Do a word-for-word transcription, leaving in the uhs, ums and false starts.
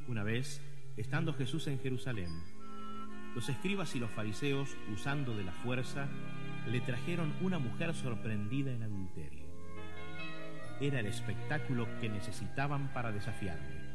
Una vez, estando Jesús en Jerusalén, los escribas y los fariseos, usando de la fuerza, le trajeron una mujer sorprendida en adulterio. Era el espectáculo que necesitaban para desafiarle.